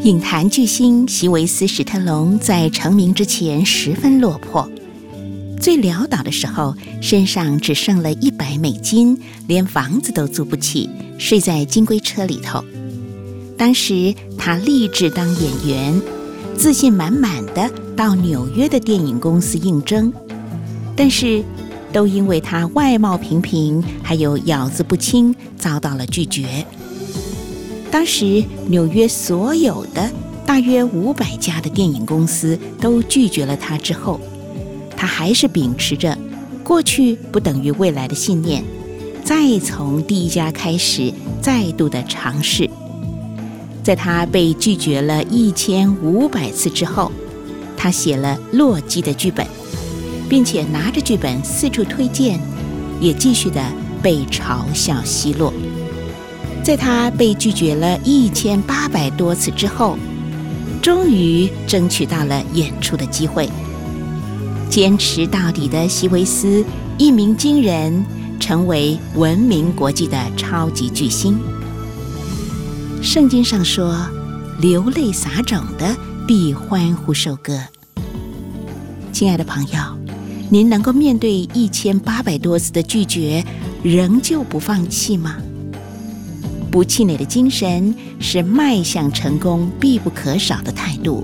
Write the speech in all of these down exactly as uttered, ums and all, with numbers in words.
影坛巨星席维斯·史特龙在成名之前十分落魄，最潦倒的时候，身上只剩了一百美金，连房子都租不起，睡在金龟车里头。当时他立志当演员，自信满满的到纽约的电影公司应征，但是都因为他外貌平平，还有咬字不清，遭到了拒绝。当时纽约所有的大约五百家的电影公司都拒绝了他之后，他还是秉持着过去不等于未来的信念，再从第一家开始，再度的尝试。在他被拒绝了一千五百次之后，他写了《洛基》的剧本，并且拿着剧本四处推荐，也继续的被嘲笑奚落。在他被拒绝了一千八百多次之后，终于争取到了演出的机会。坚持到底的席维斯一鸣惊人，成为闻名国际的超级巨星。圣经上说，流泪撒种的必欢呼收割。亲爱的朋友，您能够面对一千八百多次的拒绝，仍旧不放弃吗？不气馁的精神是迈向成功必不可少的态度。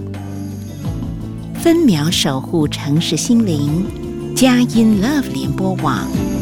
分秒守护城市心灵，佳音 Love 联播网。